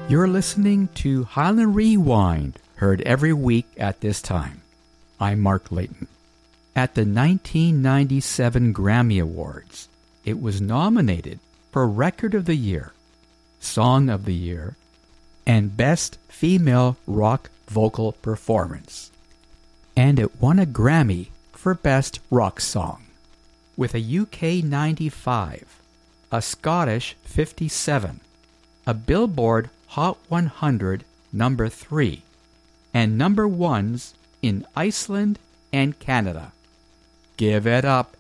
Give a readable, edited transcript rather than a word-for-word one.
You're listening to Highland Rewind, heard every week at this time. I'm Mark Layton. At the 1997 Grammy Awards, it was nominated for Record of the Year, Song of the Year, and Best Female Rock Vocal Performance. And it won a Grammy for Best Rock Song. With a UK 95, a Scottish 57, a Billboard Hot 100 number 3, and number 1s in Iceland and Canada. Give it up